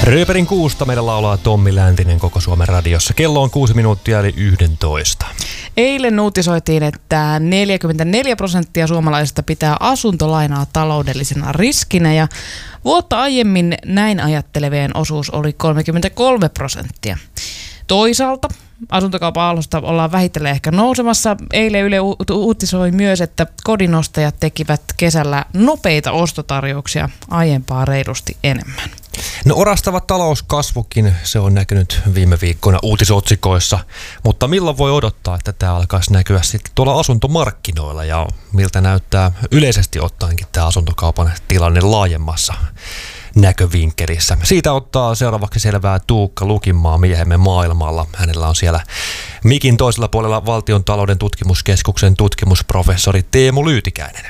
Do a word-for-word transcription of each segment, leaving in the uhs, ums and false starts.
Rööperin kuusta meidän laulaa Tommi Läntinen koko Suomen radiossa. Kello on kuusi minuuttia eli yksitoista. Eilen uutisoitiin, että neljäkymmentäneljä prosenttia suomalaisista pitää asuntolainaa taloudellisena riskinä ja vuotta aiemmin näin ajattelevien osuus oli kolmekymmentäkolme prosenttia. Toisaalta asuntokaupan aallosta ollaan vähitellen ehkä nousemassa. Eilen Yle uutisoi myös, että kodinostajat tekivät kesällä nopeita ostotarjouksia aiempaa reilusti enemmän. No orastava talouskasvukin, se on näkynyt viime viikkoina uutisotsikoissa, mutta milloin voi odottaa, että tämä alkaisi näkyä sitten tuolla asuntomarkkinoilla ja miltä näyttää yleisesti ottaenkin tämä asuntokaupan tilanne laajemmassa näkövinkkelissä. Siitä ottaa seuraavaksi selvää Tuukka Lukinmaa miehemme maailmalla. Hänellä on siellä mikin toisella puolella Valtion talouden tutkimuskeskuksen tutkimusprofessori Teemu Lyytikäinen.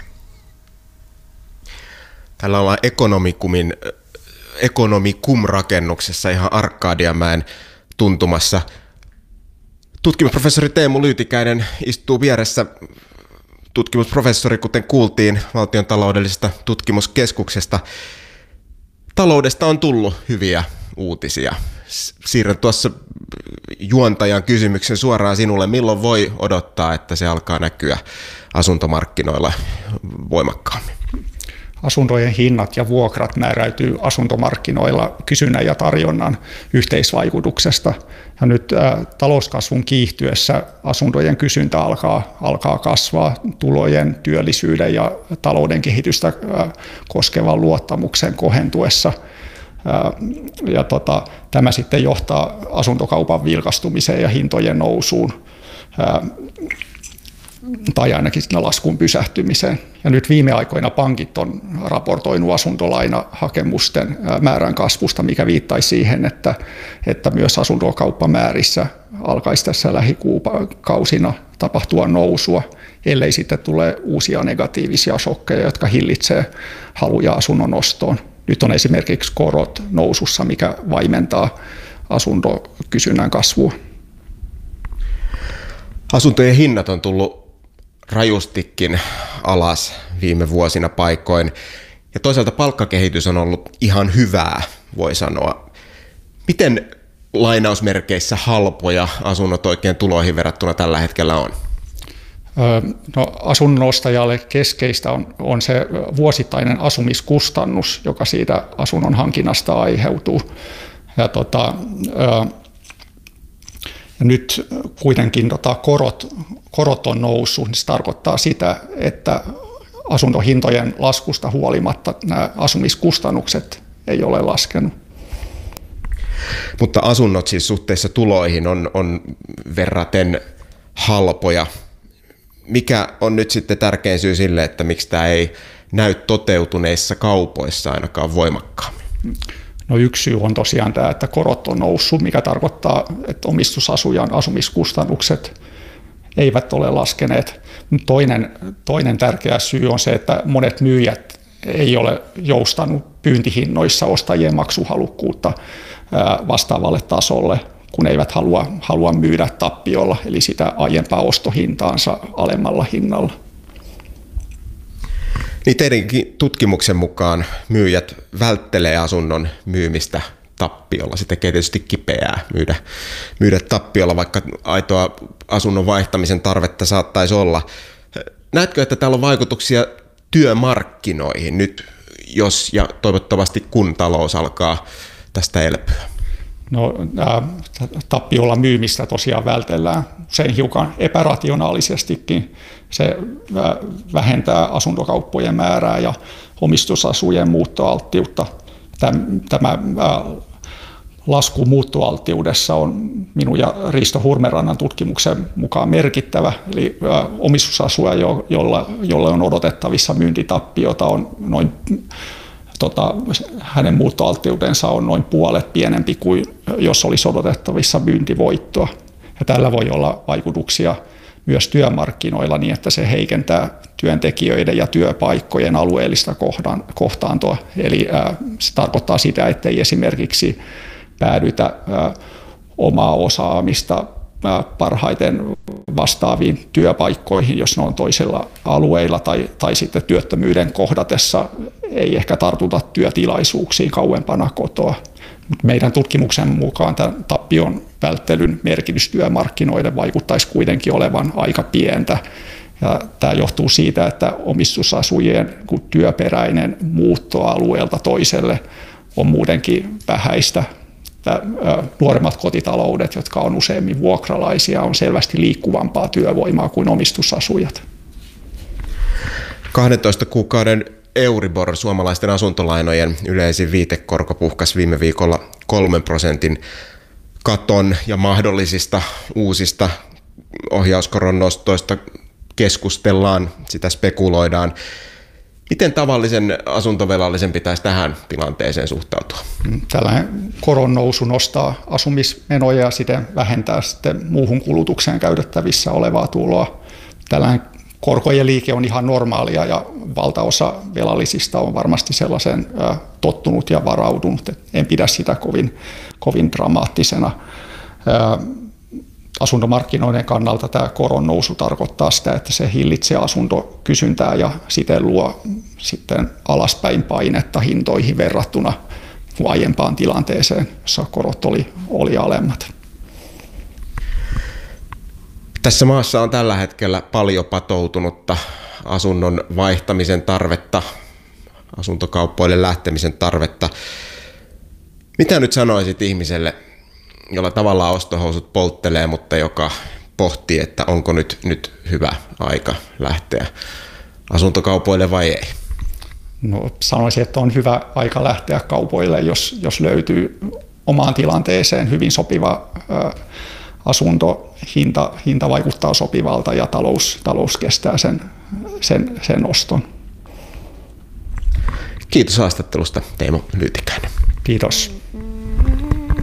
Täällä ollaan ekonomikumin Ekonomikum-rakennuksessa ihan Arkadianmäen tuntumassa. Tutkimusprofessori Teemu Lyytikäinen istuu vieressä. Tutkimusprofessori, kuten kuultiin, Valtion taloudellisesta tutkimuskeskuksesta. Taloudesta on tullut hyviä uutisia. Siirrän tuossa juontajan kysymyksen suoraan sinulle. Milloin voi odottaa, että se alkaa näkyä asuntomarkkinoilla voimakkaammin? Asuntojen hinnat ja vuokrat määräytyy asuntomarkkinoilla kysynnän ja tarjonnan yhteisvaikutuksesta. Ja nyt ä, talouskasvun kiihtyessä asuntojen kysyntä alkaa, alkaa kasvaa tulojen, työllisyyden ja talouden kehitystä ä, koskevan luottamuksen kohentuessa. Ä, ja tota, tämä sitten johtaa asuntokaupan vilkastumiseen ja hintojen nousuun. Ä, tai ainakin laskun pysähtymiseen. Ja nyt viime aikoina pankit on raportoinut asuntolainahakemusten määrän kasvusta, mikä viittaisi siihen, että, että myös asuntokauppamäärissä alkaisi tässä lähikuukausina tapahtua nousua, ellei sitten tule uusia negatiivisia shokkeja, jotka hillitsee haluja asunnon ostoon. Nyt on esimerkiksi korot nousussa, mikä vaimentaa asuntokysynnän kasvua. Asuntojen hinnat on tullut rajustikin alas viime vuosina paikoin. Ja toisaalta palkkakehitys on ollut ihan hyvää, voi sanoa. Miten lainausmerkeissä halpoja asunnot oikein tuloihin verrattuna tällä hetkellä on? No, asunnonostajalle keskeistä on, on se vuosittainen asumiskustannus, joka siitä asunnon hankinnasta aiheutuu. Ja tota, Ja nyt kuitenkin tota, korot, korot on noussut, niin se tarkoittaa sitä, että asuntohintojen laskusta huolimatta nämä asumiskustannukset ei ole laskenut. Mutta asunnot siis suhteessa tuloihin on, on verraten halpoja. Mikä on nyt sitten tärkein syy sille, että miksi tämä ei näy toteutuneissa kaupoissa ainakaan voimakkaammin? No yksi syy on tosiaan tämä, että korot on noussut, mikä tarkoittaa, että omistusasujan asumiskustannukset eivät ole laskeneet. Toinen, toinen tärkeä syy on se, että monet myyjät ei ole joustanut pyyntihinnoissa ostajien maksuhalukkuutta vastaavalle tasolle, kun eivät halua, halua myydä tappiolla, eli sitä aiempaa ostohintaansa alemmalla hinnalla. Niin teidänkin tutkimuksen mukaan myyjät välttelee asunnon myymistä tappiolla. Se tekee tietysti kipeää myydä, myydä tappiolla, vaikka aitoa asunnon vaihtamisen tarvetta saattaisi olla. Näetkö, että täällä on vaikutuksia työmarkkinoihin nyt, jos ja toivottavasti kun talous alkaa tästä elpyä? No, tappiolla myymistä tosiaan vältellään usein hiukan epärationaalisestikin. Se vähentää asuntokauppojen määrää ja omistusasujen muuttoalttiutta. Tämä lasku muuttoalttiudessa on minun ja Risto Hurmerannan tutkimuksen mukaan merkittävä. Eli omistusasuja, jolla, jolle on odotettavissa myyntitappiota, on noin Tota, hänen muuttoalttiutensa on noin puolet pienempi kuin jos olisi odotettavissa myyntivoittoa. Ja tällä voi olla vaikutuksia myös työmarkkinoilla niin, että se heikentää työntekijöiden ja työpaikkojen alueellista kohtaantoa. Eli ää, se tarkoittaa sitä, että ei esimerkiksi päädytä ää, omaa osaamista ää, parhaiten vastaaviin työpaikkoihin, jos ne on toisella alueilla, tai, tai sitten työttömyyden kohdatessa ei ehkä tartuta työtilaisuuksiin kauempana kotoa. Meidän tutkimuksen mukaan tämän tappion välttelyn merkitys työmarkkinoille vaikuttaisi kuitenkin olevan aika pientä. Ja tämä johtuu siitä, että omistusasujien työperäinen muutto alueelta toiselle on muutenkin vähäistä. Nuoremmat kotitaloudet, jotka on useimmin vuokralaisia, on selvästi liikkuvampaa työvoimaa kuin omistusasujat. kahdentoista kuukauden Euribor, suomalaisten asuntolainojen yleisin viitekorko, puhkasi viime viikolla kolmen prosentin katon ja mahdollisista uusista ohjauskoron nostoista keskustellaan, sitä spekuloidaan. Miten tavallisen asuntovelallisen pitäisi tähän tilanteeseen suhtautua? Tällainen koron nousu nostaa asumismenoja ja siten vähentää sitten muuhun kulutukseen käytettävissä olevaa tuloa. Tällainen korkojen liike on ihan normaalia ja valtaosa velallisista on varmasti sellaisen tottunut ja varautunut. En pidä sitä kovin, kovin dramaattisena. Asuntomarkkinoiden kannalta tämä koron nousu tarkoittaa sitä, että se hillitsee asuntokysyntää ja siten luo sitten alaspäin painetta hintoihin verrattuna aiempaan tilanteeseen, jossa korot oli, oli alemmat. Tässä maassa on tällä hetkellä paljon patoutunutta asunnon vaihtamisen tarvetta, asuntokauppoille lähtemisen tarvetta. Mitä nyt sanoisit ihmiselle, jolla tavallaan ostohousut polttelee, mutta joka pohtii, että onko nyt, nyt hyvä aika lähteä asuntokaupoille vai ei? No, sanoisin, että on hyvä aika lähteä kaupoille, jos, jos löytyy omaan tilanteeseen hyvin sopiva ä, asunto, hinta, hinta vaikuttaa sopivalta ja talous, talous kestää sen, sen, sen oston. Kiitos haastattelusta, Teemu Lyytikäinen. Kiitos.